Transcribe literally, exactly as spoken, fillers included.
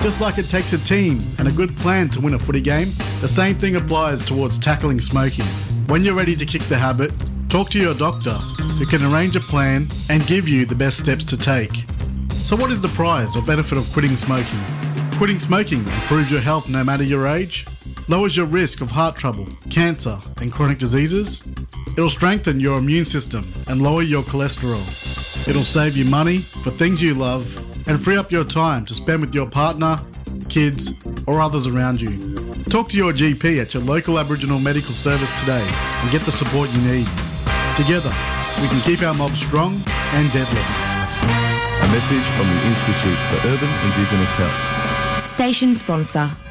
Just like it takes a team and a good plan to win a footy game, the same thing applies towards tackling smoking. When you're ready to kick the habit, talk to your doctor, who can arrange a plan and give you the best steps to take. So what is the prize or benefit of quitting smoking? Quitting smoking improves your health no matter your age, lowers your risk of heart trouble, cancer and chronic diseases. It'll strengthen your immune system and lower your cholesterol. It'll save you money for things you love and free up your time to spend with your partner, kids or others around you. Talk to your G P at your local Aboriginal medical service today and get the support you need. Together, we can keep our mob strong and deadly. A message from the Institute for Urban Indigenous Health. Station sponsor.